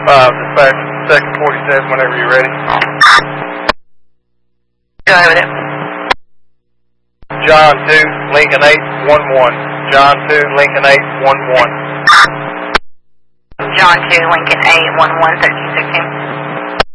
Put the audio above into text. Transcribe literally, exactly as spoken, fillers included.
five, dispatch, second forty-seven, whenever you're ready. Go ahead with it. John two, Lincoln eight, one one. John two, Lincoln eight, one one. John two, Lincoln eight, one one, thirteen sixteen.